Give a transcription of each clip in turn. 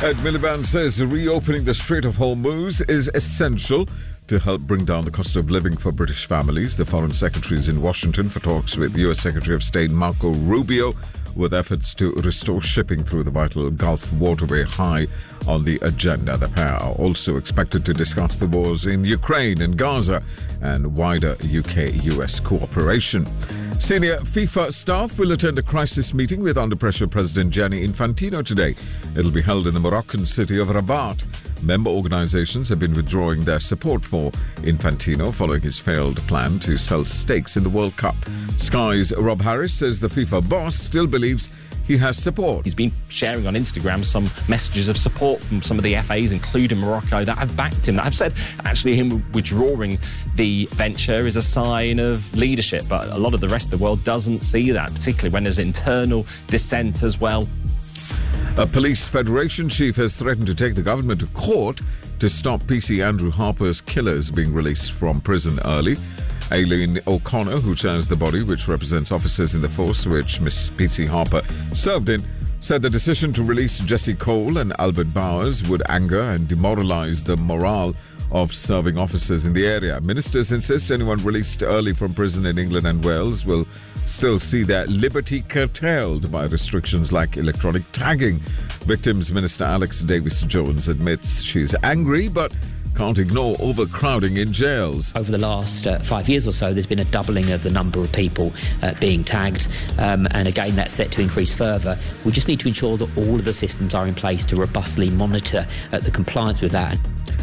Ed Miliband says reopening the Strait of Hormuz is essential to help bring down the cost of living for British families. The Foreign Secretary is in Washington for talks with U.S. Secretary of State Marco Rubio, with efforts to restore shipping through the vital Gulf waterway high on the agenda. The pair are also expected to discuss the wars in Ukraine and Gaza and wider UK-US cooperation. Senior FIFA staff will attend a crisis meeting with under-pressure President Gianni Infantino today. It'll be held in the Moroccan city of Rabat. Member organisations have been withdrawing their support for Infantino following his failed plan to sell stakes in the World Cup. Sky's Rob Harris says the FIFA boss still believes he has support. He's been sharing on Instagram some messages of support from some of the FAs, including Morocco, that have backed him, that have said actually him withdrawing the venture is a sign of leadership. But a lot of the rest of the world doesn't see that, particularly when there's internal dissent as well. A police federation chief has threatened to take the government to court to stop PC Andrew Harper's killers being released from prison early. Aileen O'Connor, who chairs the body which represents officers in the force which Miss PC Harper served in, said the decision to release Jesse Cole and Albert Bowers would anger and demoralise the morale of serving officers in the area. Ministers insist anyone released early from prison in England and Wales will still see their liberty curtailed by restrictions like electronic tagging. Victims Minister Alex Davis-Jones admits she's angry but can't ignore overcrowding in jails. Over the last 5 years or so, there's been a doubling of the number of people being tagged, and again that's set to increase further. We just need to ensure that all of the systems are in place to robustly monitor the compliance with that.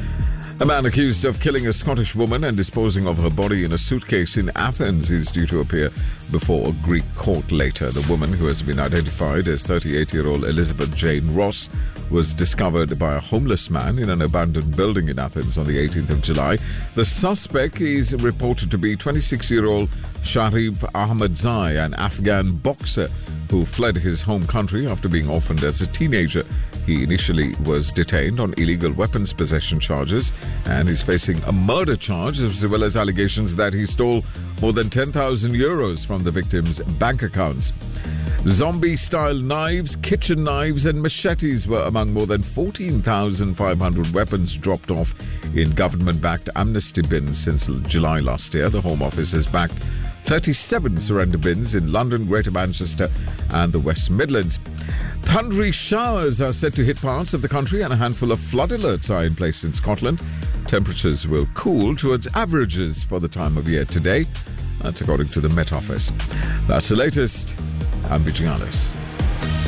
A man accused of killing a Scottish woman and disposing of her body in a suitcase in Athens is due to appear before a Greek court later. The woman, who has been identified as 38-year-old Elizabeth Jane Ross, was discovered by a homeless man in an abandoned building in Athens on the 18th of July. The suspect is reported to be 26-year-old Sharif Ahmadzai, an Afghan boxer who fled his home country after being orphaned as a teenager. He initially was detained on illegal weapons possession charges and is facing a murder charge as well as allegations that he stole more than 10,000 euros from the victim's bank accounts. Zombie-style knives, kitchen knives and machetes were among more than 14,500 weapons dropped off in government-backed amnesty bins since July last year. The Home Office has backed 37 surrender bins in London, Greater Manchester and the West Midlands. Thundery showers are set to hit parts of the country and a handful of flood alerts are in place in Scotland. Temperatures will cool towards averages for the time of year today. That's according to the Met Office. That's the latest. I'm Vijay Alice.